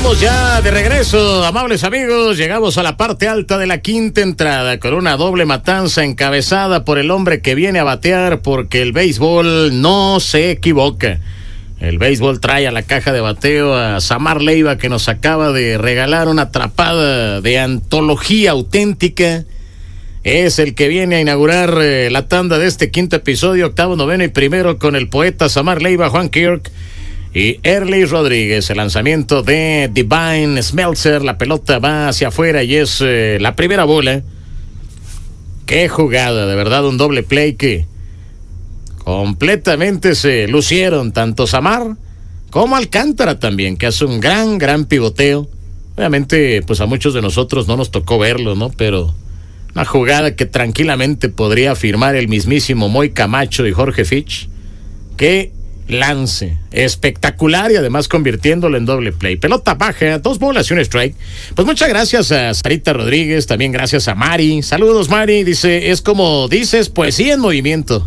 Estamos ya de regreso, amables amigos. Llegamos a la parte alta de la quinta entrada con una doble matanza encabezada por el hombre que viene a batear, porque el béisbol no se equivoca. El béisbol trae a la caja de bateo a Samar Leiva, que nos acaba de regalar una atrapada de antología auténtica. Es el que viene a inaugurar la tanda de este quinto episodio, octavo, noveno y primero, con el poeta Samar Leiva, Juan Kirk y Erlis Rodríguez. El lanzamiento de Divine Smeltzer, la pelota va hacia afuera y es la primera bola. Qué jugada, de verdad, un doble play que completamente se lucieron tanto Samar como Alcántara también, que hace un gran pivoteo. Obviamente, pues a muchos de nosotros no nos tocó verlo, ¿no? Pero una jugada que tranquilamente podría firmar el mismísimo Moy Camacho y Jorge Fitch. Qué lance espectacular, y además convirtiéndolo en doble play. Pelota baja, 2 bolas y un strike. Pues muchas gracias a Sarita Rodríguez, también gracias a Mari. Saludos, Mari. Dice, es como dices, poesía en movimiento.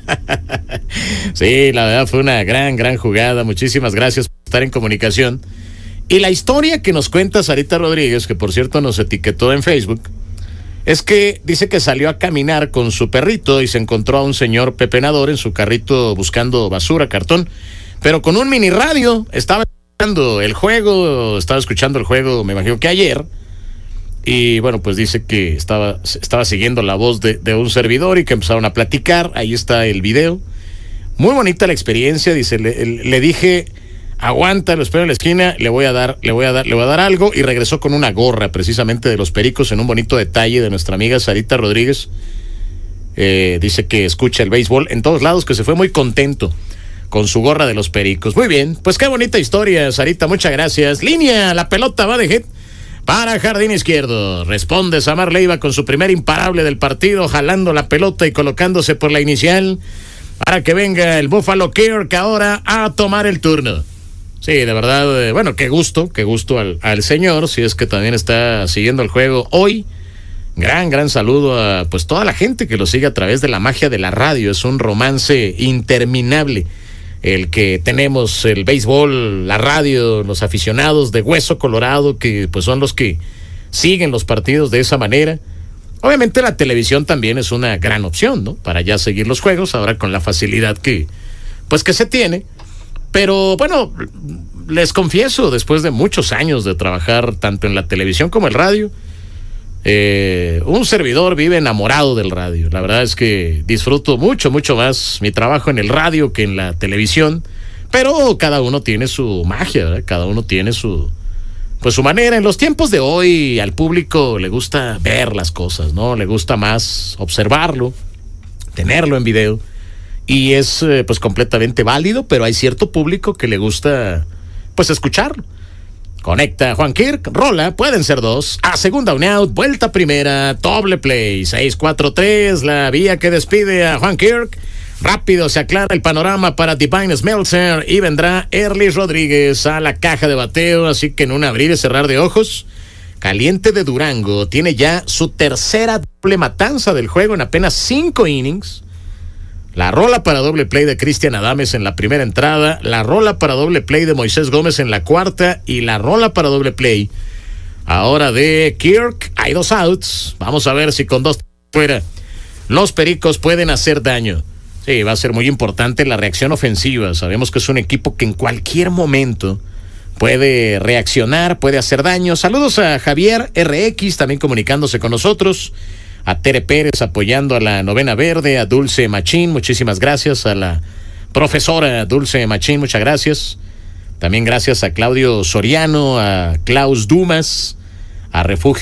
Sí, la verdad fue una gran jugada. Muchísimas gracias por estar en comunicación. Y la historia que nos cuenta Sarita Rodríguez, que por cierto nos etiquetó en Facebook, es que dice que salió a caminar con su perrito y se encontró a un señor pepenador en su carrito buscando basura, cartón, pero con un mini radio. Estaba escuchando el juego, me imagino que ayer, y bueno, pues dice que estaba siguiendo la voz de un servidor y que empezaron a platicar. Ahí está el video. Muy bonita la experiencia. Dice, le dije, aguanta, lo espero en la esquina, le voy a dar algo, y regresó con una gorra precisamente de los Pericos, en un bonito detalle de nuestra amiga Sarita Rodríguez. Dice que escucha el béisbol en todos lados, que se fue muy contento con su gorra de los Pericos. Muy bien, pues qué bonita historia, Sarita, muchas gracias. Línea, la pelota va de hit para jardín izquierdo. Responde Samar Leiva con su primer imparable del partido, jalando la pelota y colocándose por la inicial para que venga el Buffalo Kirk ahora a tomar el turno. Sí, de verdad, bueno, qué gusto al señor, si es que también está siguiendo el juego hoy. Gran saludo a pues toda la gente que lo sigue a través de la magia de la radio. Es un romance interminable el que tenemos, el béisbol, la radio, los aficionados de hueso colorado, que pues son los que siguen los partidos de esa manera. Obviamente la televisión también es una gran opción, ¿no? Para ya seguir los juegos, ahora con la facilidad que se tiene. Pero bueno, les confieso, después de muchos años de trabajar tanto en la televisión como en el radio, un servidor vive enamorado del radio. La verdad es que disfruto mucho más mi trabajo en el radio que en la televisión, pero cada uno tiene su magia, ¿verdad? Cada uno tiene su manera. En los tiempos de hoy al público le gusta ver las cosas, ¿no? Le gusta más observarlo, tenerlo en video. Y es pues completamente válido, pero hay cierto público que le gusta pues escucharlo. Conecta Juan Kirk, rola, pueden ser 2, a segunda un out, vuelta primera, doble play, 6-4-3, la vía que despide a Juan Kirk. Rápido se aclara el panorama para Divine Smeltzer y vendrá Erlis Rodríguez a la caja de bateo, así que en un abrir y cerrar de ojos, Caliente de Durango tiene ya su tercera doble matanza del juego en apenas 5 innings. La rola para doble play de Cristian Adames en la primera entrada, la rola para doble play de Moisés Gómez en la cuarta y la rola para doble play ahora de Kirk. Hay 2 outs. Vamos a ver si con 2 fuera los Pericos pueden hacer daño. Sí, va a ser muy importante la reacción ofensiva. Sabemos que es un equipo que en cualquier momento puede reaccionar, puede hacer daño. Saludos a Javier RX, también comunicándose con nosotros. A Tere Pérez apoyando a la novena verde, a Dulce Machín, muchísimas gracias. A la profesora Dulce Machín, muchas gracias. También gracias a Claudio Soriano, a Klaus Dumas, a Refugio